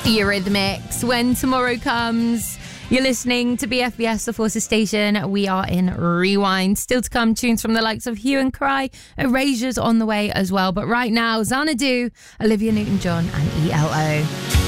Eurythmics, When Tomorrow Comes. You're listening to BFBS, the Forces Station. We are in Rewind. Still to come, tunes from the likes of Hue and Cry. Erasure's on the way as well. But right now, Xanadu, Olivia Newton-John and ELO.